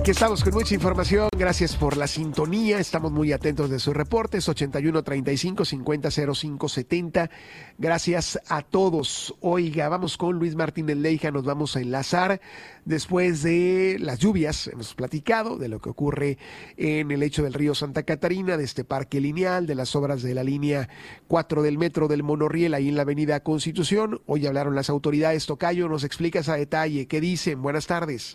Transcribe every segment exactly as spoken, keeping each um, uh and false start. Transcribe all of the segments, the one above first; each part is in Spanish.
Aquí estamos con mucha información, gracias por la sintonía, estamos muy atentos de sus reportes, ochenta y uno treinta y cinco cincuenta cero cinco setenta, gracias a todos. Oiga, vamos con Luis Martínez Leija, nos vamos a enlazar después de las lluvias, hemos platicado de lo que ocurre en el lecho del río Santa Catarina, de este parque lineal, de las obras de la línea cuatro del metro del monorriel ahí en la avenida Constitución. Hoy hablaron las autoridades. Tocayo, nos explicas a detalle, ¿qué dicen? Buenas tardes.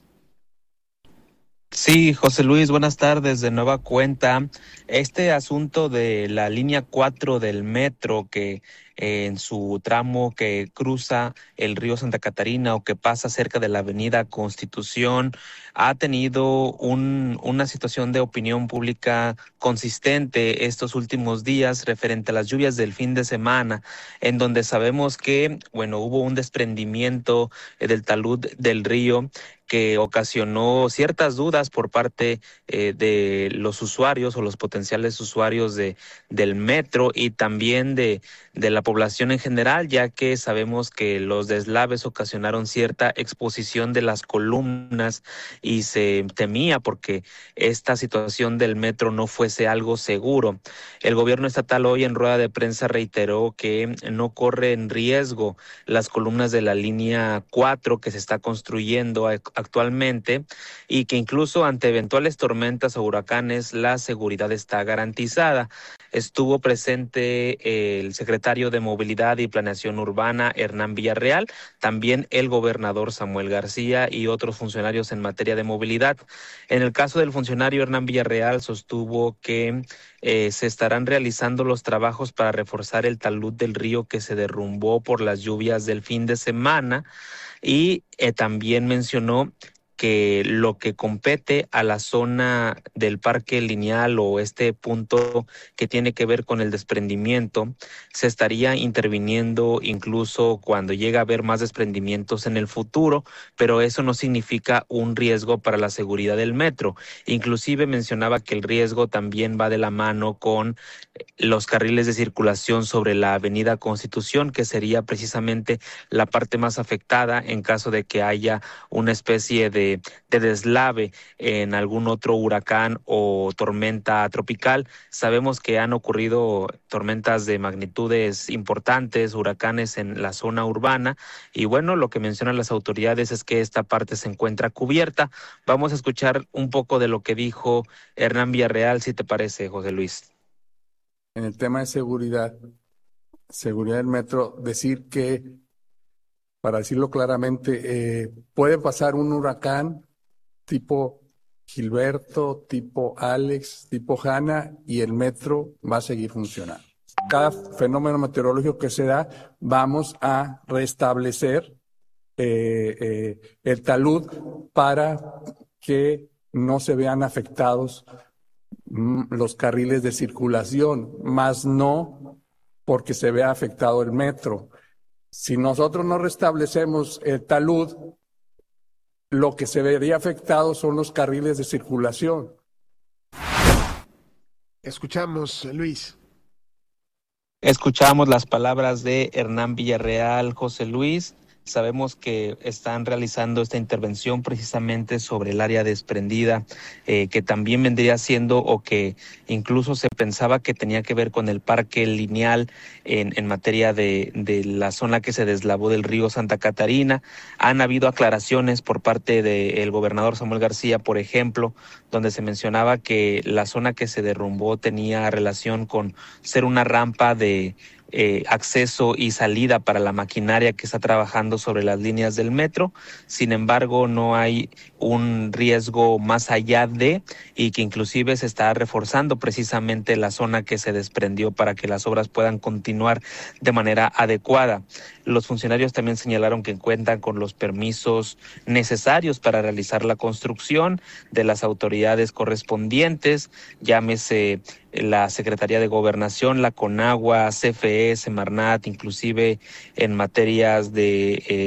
Sí, José Luis, buenas tardes. De nueva cuenta, este asunto de la línea cuatro del metro que eh, en su tramo que cruza el río Santa Catarina o que pasa cerca de la avenida Constitución ha tenido un, una situación de opinión pública consistente estos últimos días referente a las lluvias del fin de semana, en donde sabemos que, bueno, hubo un desprendimiento eh, del talud del río que ocasionó ciertas dudas por parte eh, de los usuarios o los potenciales usuarios de del metro y también de, de la población en general, ya que sabemos que los deslaves ocasionaron cierta exposición de las columnas y se temía porque esta situación del metro no fuese algo seguro. El gobierno estatal hoy en rueda de prensa reiteró que no corre en riesgo las columnas de la línea cuatro que se está construyendo actualmente y que incluso ante eventuales tormentas o huracanes la seguridad está garantizada. Estuvo presente el secretario de Movilidad y Planeación Urbana, Hernán Villarreal, también el gobernador Samuel García y otros funcionarios en materia de movilidad. En el caso del funcionario Hernán Villarreal sostuvo que eh, se estarán realizando los trabajos para reforzar el talud del río que se derrumbó por las lluvias del fin de semana. Y eh, también mencionó que lo que compete a la zona del parque lineal o este punto que tiene que ver con el desprendimiento, se estaría interviniendo incluso cuando llega a haber más desprendimientos en el futuro, pero eso no significa un riesgo para la seguridad del metro. Inclusive mencionaba que el riesgo también va de la mano con los carriles de circulación sobre la avenida Constitución, que sería precisamente la parte más afectada en caso de que haya una especie de de deslave en algún otro huracán o tormenta tropical. Sabemos que han ocurrido tormentas de magnitudes importantes, huracanes en la zona urbana y bueno, lo que mencionan las autoridades es que esta parte se encuentra cubierta. Vamos a escuchar un poco de lo que dijo Hernán Villarreal, si te parece, José Luis. En el tema de seguridad, seguridad del metro, decir que para decirlo claramente, eh, puede pasar un huracán tipo Gilberto, tipo Alex, tipo Hanna y el metro va a seguir funcionando. Cada fenómeno meteorológico que se da, vamos a restablecer eh, eh, el talud para que no se vean afectados mm, los carriles de circulación, más no porque se vea afectado el metro. Si nosotros no restablecemos el talud, lo que se vería afectado son los carriles de circulación. Escuchamos, Luis. Escuchamos las palabras de Hernán Villarreal, José Luis. Sabemos que están realizando esta intervención precisamente sobre el área desprendida, eh, que también vendría siendo o que incluso se pensaba que tenía que ver con el parque lineal en, en materia de, de la zona que se deslavó del río Santa Catarina. Han habido aclaraciones por parte del gobernador Samuel García, por ejemplo, donde se mencionaba que la zona que se derrumbó tenía relación con ser una rampa de Eh, acceso y salida para la maquinaria que está trabajando sobre las líneas del metro. Sin embargo, no hay un riesgo más allá de, y que inclusive se está reforzando precisamente la zona que se desprendió para que las obras puedan continuar de manera adecuada. Los funcionarios también señalaron que cuentan con los permisos necesarios para realizar la construcción de las autoridades correspondientes, llámese la Secretaría de Gobernación, la CONAGUA, C F E, Semarnat, inclusive en materias de eh,